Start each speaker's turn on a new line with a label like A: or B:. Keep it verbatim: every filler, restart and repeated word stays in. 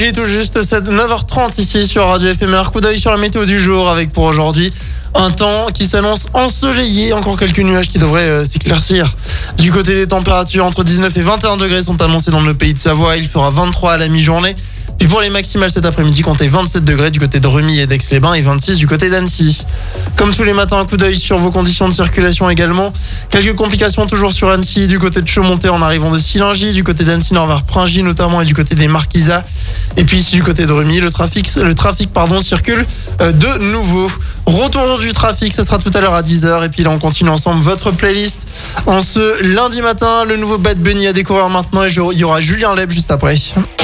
A: Il est tout juste neuf heures trente ici sur Radio F M R. Coup d'œil sur la météo du jour avec pour aujourd'hui un temps qui s'annonce ensoleillé. Encore quelques nuages qui devraient euh, s'éclaircir. Du côté des températures, entre dix-neuf et vingt et un degrés sont annoncés dans le pays de Savoie. Il fera vingt-trois à la mi-journée. Puis pour les maximales cet après-midi, comptez vingt-sept degrés du côté de Remy et d'Aix-les-Bains et vingt-six du côté d'Annecy. Comme tous les matins, un coup d'œil sur vos conditions de circulation également. Quelques complications toujours sur Annecy, du côté de Chaumonté en arrivant de Sillingy, du côté d'Annecy Nord vers Pringy notamment et du côté des Marquisats. Et puis ici du côté de Remy, le trafic, le trafic pardon, circule euh, de nouveau. Retour du trafic, ce sera tout à l'heure à dix heures. Et puis là, on continue ensemble votre playlist. En ce lundi matin, le nouveau Bad Bunny à découvrir maintenant et il y aura Julien Leb juste après.